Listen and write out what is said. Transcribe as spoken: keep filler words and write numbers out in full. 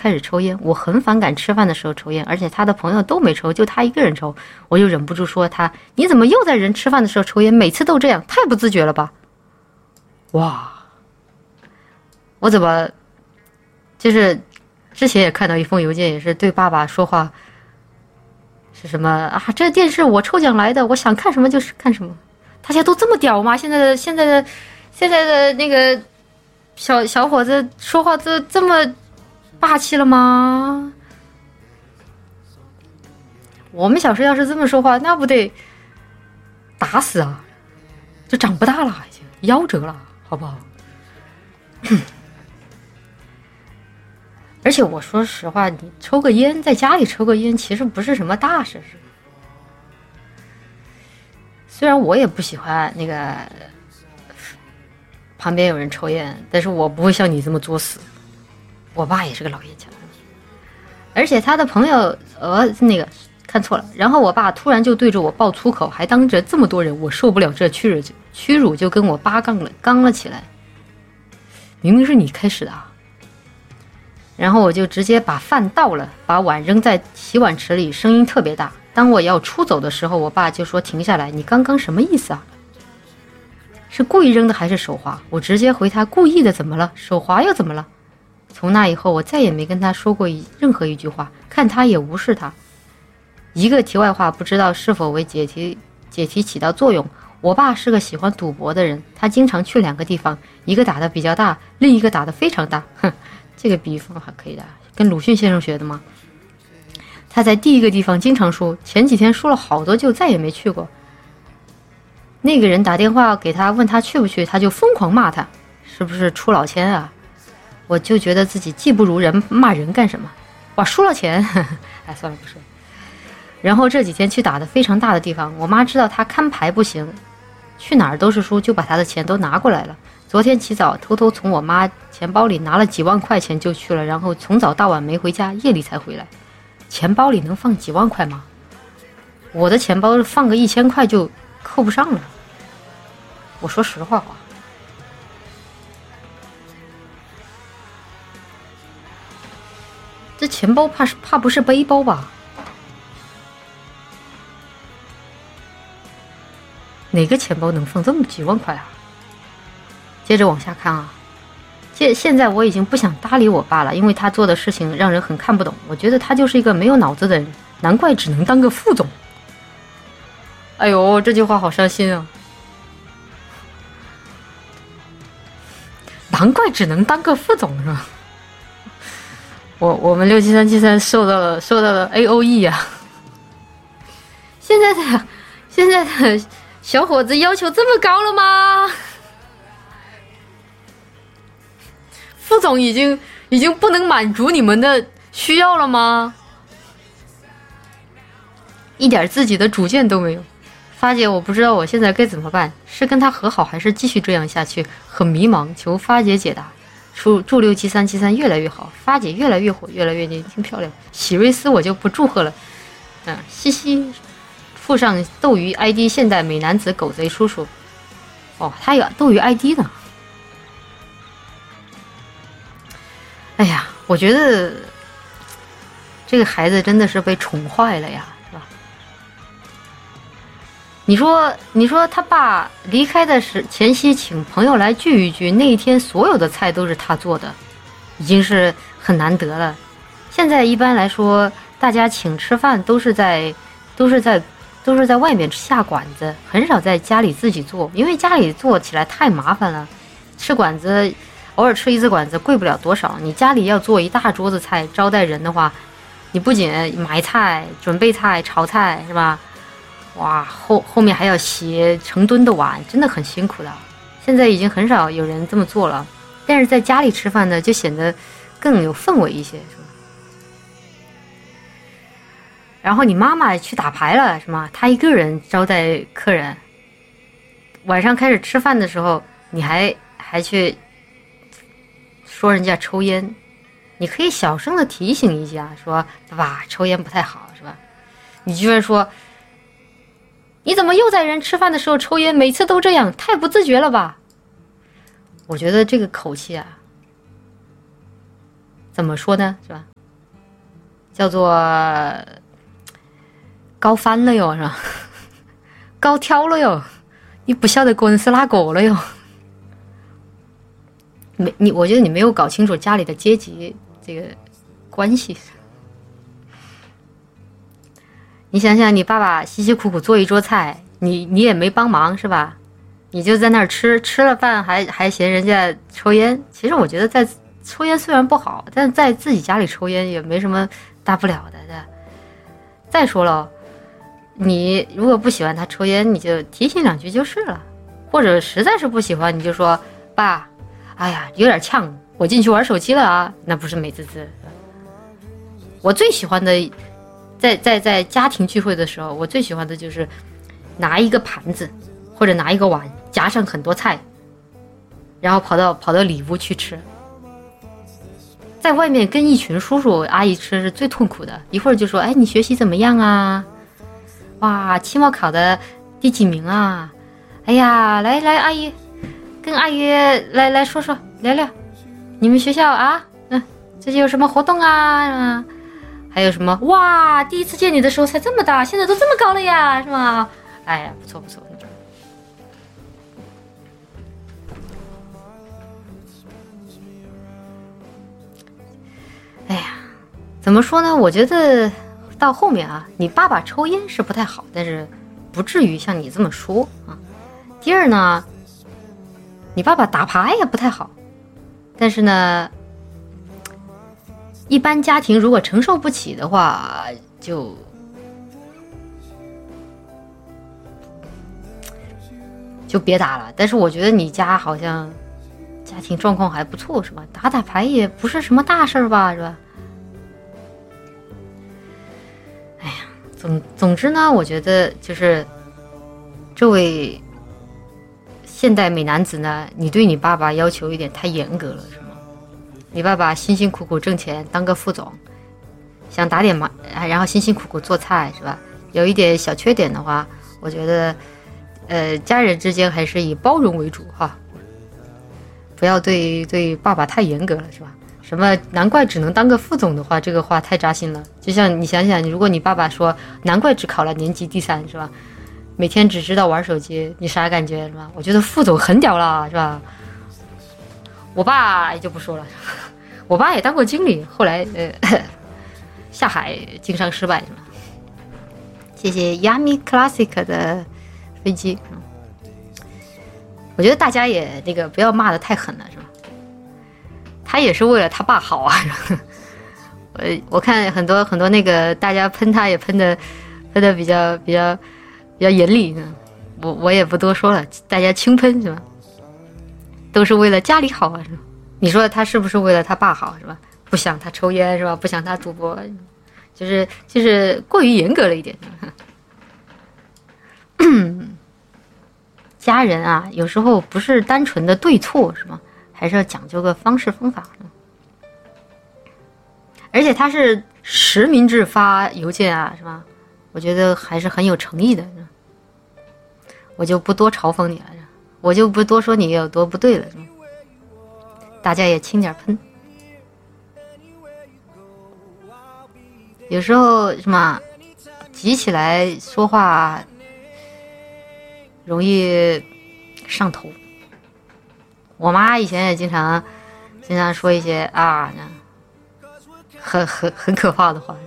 开始抽烟，我很反感吃饭的时候抽烟，而且他的朋友都没抽，就他一个人抽，我就忍不住说他，你怎么又在人吃饭的时候抽烟？每次都这样，太不自觉了吧？哇，我怎么就是之前也看到一封邮件，也是对爸爸说话，是什么啊？这电视我抽奖来的，我想看什么就是看什么。大家都这么屌吗？现在的现在的现在的那个小小伙子说话都这么霸气了吗？我们小时候要是这么说话，那不得打死啊！就长不大了，已经夭折了，好不好？而且我说实话，你抽个烟，在家里抽个烟，其实不是什么大事，是吧？虽然我也不喜欢那个旁边有人抽烟，但是我不会像你这么作死。我爸也是个老烟枪，而且他的朋友呃那个看错了，然后我爸突然就对着我爆粗口，还当着这么多人，我受不了这屈辱，屈辱就跟我爸杠了刚了起来。明明是你开始的啊！然后我就直接把饭倒了，把碗扔在洗碗池里，声音特别大。当我要出走的时候，我爸就说停下来，你刚刚什么意思啊？是故意扔的还是手滑？我直接回他故意的，怎么了？手滑又怎么了？从那以后我再也没跟他说过一任何一句话，看他也无视他。一个题外话，不知道是否为解题解题起到作用。我爸是个喜欢赌博的人，他经常去两个地方，一个打得比较大，另一个打得非常大。哼，这个比方还可以的，跟鲁迅先生学的吗？他在第一个地方经常输，前几天输了好多就再也没去过。那个人打电话给他问他去不去，他就疯狂骂他，是不是出老千啊？我就觉得自己技不如人，骂人干什么？哇，输了钱！哎，算了，不说。然后这几天去打的非常大的地方，我妈知道他看牌不行，去哪儿都是输，就把他的钱都拿过来了。昨天起早偷偷从我妈钱包里拿了几万块钱就去了，然后从早到晚没回家，夜里才回来。钱包里能放几万块吗？我的钱包放个一千块就扣不上了。我说实话话，这钱包怕是怕不是背包吧？哪个钱包能放这么几万块啊？接着往下看啊，现现在我已经不想搭理我爸了，因为他做的事情让人很看不懂。我觉得他就是一个没有脑子的人，难怪只能当个副总。哎呦，这句话好伤心啊！难怪只能当个副总是吧？我我们六七三七三受到了受到了 A O E 啊！现在的现在的小伙子要求这么高了吗？副总已经已经不能满足你们的需要了吗？一点自己的主见都没有。发姐，我不知道我现在该怎么办，是跟他和好还是继续这样下去？很迷茫，求发姐解答。祝祝六七三七三越来越好，发姐越来越火，越来越年轻漂亮。喜瑞斯我就不祝贺了。嗯，西西附上斗鱼 I D 现代美男子狗贼叔叔。哦，他有斗鱼 I D 呢。哎呀，我觉得这个孩子真的是被宠坏了呀，是吧？你说，你说他爸离开的是前夕，请朋友来聚一聚，那一天所有的菜都是他做的，已经是很难得了。现在一般来说，大家请吃饭都是在，都是在，都是在外面下馆子，很少在家里自己做，因为家里做起来太麻烦了，吃馆子。偶尔吃一次馆子贵不了多少，你家里要做一大桌子菜招待人的话，你不仅买菜、准备菜、炒菜是吧？哇，后后面还要洗成吨的碗，真的很辛苦的。现在已经很少有人这么做了，但是在家里吃饭呢，就显得更有氛围一些，是吧？然后你妈妈去打牌了，是吗？她一个人招待客人，晚上开始吃饭的时候，你还还去。说人家抽烟，你可以小声的提醒一下，说爸爸抽烟不太好，是吧？你居然说，你怎么又在人吃饭的时候抽烟？每次都这样，太不自觉了吧？我觉得这个口气啊，怎么说呢，是吧？ 叫做高翻了哟，是吧？高挑了哟，你不晓得个人是哪个了哟？没你，我觉得你没有搞清楚家里的阶级这个关系。你想想，你爸爸辛辛苦苦做一桌菜，你你也没帮忙是吧？你就在那儿吃，吃了饭还还嫌人家抽烟。其实我觉得在抽烟虽然不好，但在自己家里抽烟也没什么大不了的。再说了，你如果不喜欢他抽烟，你就提醒两句就是了。或者实在是不喜欢，你就说爸，哎呀有点呛，我进去玩手机了啊，那不是美滋滋。我最喜欢的，在在在家庭聚会的时候，我最喜欢的就是拿一个盘子或者拿一个碗，夹上很多菜，然后跑到跑到里屋去吃。在外面跟一群叔叔阿姨吃是最痛苦的，一会儿就说，哎，你学习怎么样啊？哇，期末考的第几名啊？哎呀，来来，阿姨，跟阿姨来来说说聊聊，你们学校啊，嗯，最近有什么活动啊？还有什么？哇，第一次见你的时候才这么大，现在都这么高了呀，是吗？哎呀，不错不错。哎呀，怎么说呢？我觉得到后面啊，你爸爸抽烟是不太好，但是不至于像你这么说啊。第二呢，你爸爸打牌也不太好，但是呢，一般家庭如果承受不起的话，就就别打了。但是我觉得你家好像家庭状况还不错，是吧？打打牌也不是什么大事吧，是吧？哎呀，总总之呢，我觉得就是这位现代美男子呢，你对你爸爸要求有点太严格了，是吗？你爸爸辛辛苦苦挣钱当个副总，想打点嘛，然后辛辛苦苦做菜，是吧？有一点小缺点的话，我觉得呃，家人之间还是以包容为主哈。不要对对爸爸太严格了，是吧？什么难怪只能当个副总的话，这个话太扎心了。就像你想想，如果你爸爸说难怪只考了年级第三，是吧？每天只知道玩手机，你啥感觉，是吧？我觉得副总很屌了，是吧？我爸也就不说了，我爸也当过经理，后来呃下海经商失败，是吧？谢谢 Yami Classic 的飞机。我觉得大家也那个不要骂得太狠了，是吧？他也是为了他爸好啊。我我看很多很多那个大家喷他也喷的喷的比较比较比较严厉，我我也不多说了，大家轻喷是吧？都是为了家里好啊，是吧？你说他是不是为了他爸好，是吧？不想他抽烟，是吧？不想他赌博，就是就是过于严格了一点。家人啊，有时候不是单纯的对错，是吗？还是要讲究个方式方法。而且他是实名制发邮件啊，是吧？我觉得还是很有诚意的。我就不多嘲讽你了，我就不多说你有多不对了，是吗？大家也轻点喷。有时候什么急起来说话容易上头。我妈以前也经常经常说一些啊很很很可怕的话，